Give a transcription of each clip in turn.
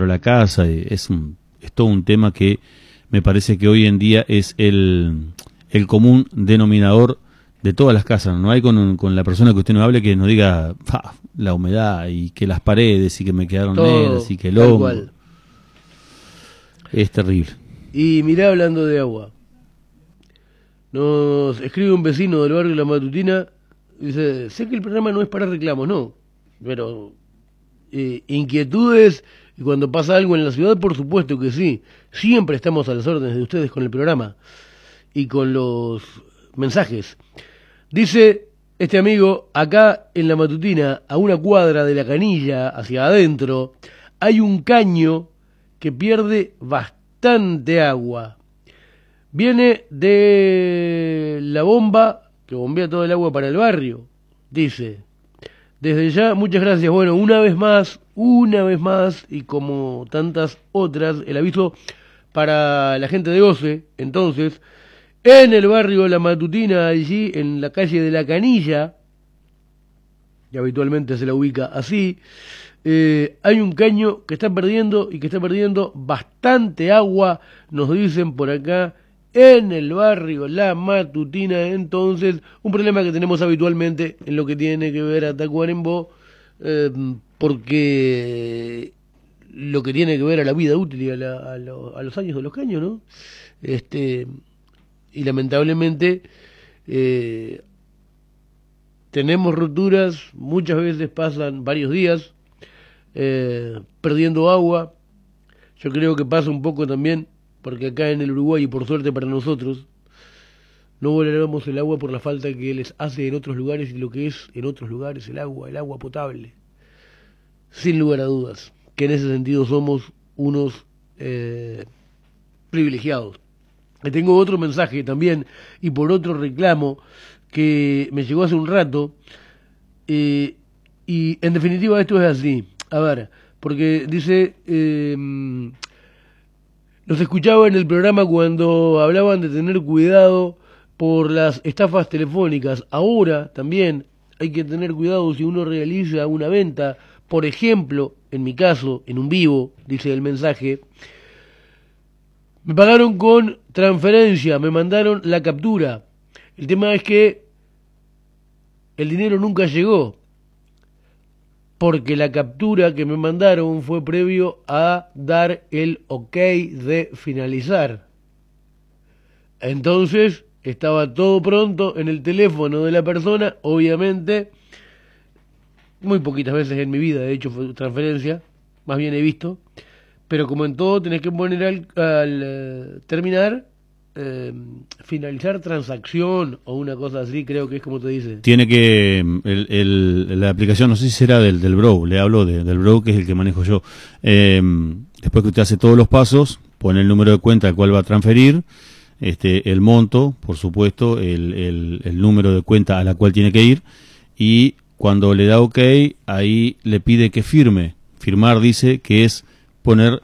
para la casa, es todo un tema que me parece que hoy en día es el común denominador de todas las casas. No hay con la persona que usted nos hable que nos diga la humedad y que las paredes y que me quedaron negras y que el hongo. Es terrible. Y mirá, hablando de agua, nos escribe un vecino del barrio La Matutina, dice, sé que el programa no es para reclamos, no, pero inquietudes y cuando pasa algo en la ciudad, por supuesto que sí, siempre estamos a las órdenes de ustedes con el programa y con los mensajes. Dice este amigo, acá en La Matutina, a una cuadra de la canilla hacia adentro, hay un caño que pierde bastante agua. Viene de la bomba que bombea todo el agua para el barrio, dice. Desde ya, muchas gracias. Bueno, una vez más, y como tantas otras, el aviso para la gente de OCE, entonces, en el barrio La Matutina, allí en la calle de la Canilla, que habitualmente se la ubica así, hay un caño que está perdiendo bastante agua, nos dicen por acá, en el barrio La Matutina. Entonces, un problema que tenemos habitualmente en lo que tiene que ver a Tacuarembó, porque lo que tiene que ver a la vida útil y a los años de los caños, ¿no? Y lamentablemente tenemos roturas, muchas veces pasan varios días perdiendo agua. Yo creo que pasa un poco también porque acá en el Uruguay, y por suerte para nosotros, no valoramos el agua por la falta que les hace en otros lugares y lo que es en otros lugares el agua potable. Sin lugar a dudas, que en ese sentido somos unos privilegiados. Tengo otro mensaje también, y por otro reclamo que me llegó hace un rato, y en definitiva esto es así. A ver, porque dice... Los escuchaba en el programa cuando hablaban de tener cuidado por las estafas telefónicas. Ahora también hay que tener cuidado si uno realiza una venta. Por ejemplo, en mi caso, en un vivo, dice el mensaje, me pagaron con transferencia, me mandaron la captura. El tema es que el dinero nunca llegó, porque la captura que me mandaron fue previo a dar el ok de finalizar. Entonces estaba todo pronto en el teléfono de la persona, obviamente, muy poquitas veces en mi vida he hecho transferencia, más bien he visto, pero como en todo tenés que poner al terminar, finalizar transacción o una cosa así, creo que es como te dice. Tiene que, la aplicación, no sé si será del Brow, le hablo del Brow, que es el que manejo yo. Después que usted hace todos los pasos, pone el número de cuenta al cual va a transferir, el monto, por supuesto, el número de cuenta a la cual tiene que ir, y cuando le da OK, ahí le pide que firme. Firmar dice que es poner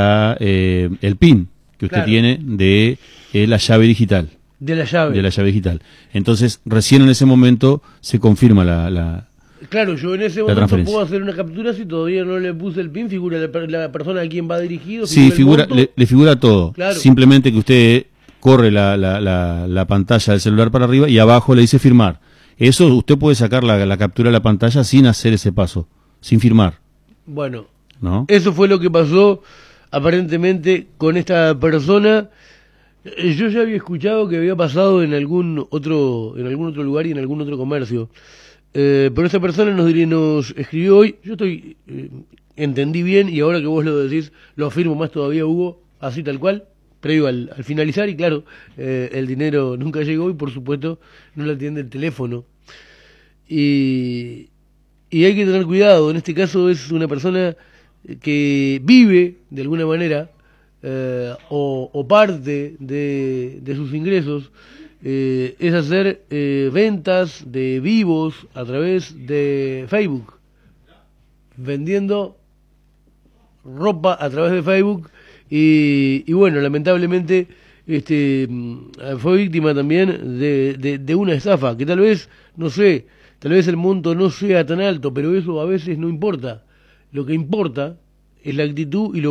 el PIN que usted tiene de la llave digital. De la llave digital. Entonces, recién en ese momento se confirma la Claro, yo en ese momento puedo hacer una captura si todavía no le puse el PIN, figura la persona a quien va dirigido. Sí, le figura todo. Claro. Simplemente que usted corre la pantalla del celular para arriba y abajo le dice firmar. Eso usted puede sacar la captura de la pantalla sin hacer ese paso, sin firmar. Bueno, ¿no? Eso fue lo que pasó aparentemente con esta persona. Yo ya había escuchado que había pasado en algún otro lugar y en algún otro comercio. Pero esta persona nos escribió hoy. Yo entendí bien, y ahora que vos lo decís, lo afirmo más todavía, Hugo, así tal cual, previo al finalizar, y claro, el dinero nunca llegó y por supuesto no le atiende el teléfono. Y hay que tener cuidado. En este caso es una persona que vive de alguna manera o parte de sus ingresos es hacer ventas de vivos a través de Facebook, vendiendo ropa a través de Facebook, y bueno, lamentablemente fue víctima también de una estafa que tal vez, no sé, tal vez el monto no sea tan alto, pero eso a veces no importa. Lo que importa es la actitud y lo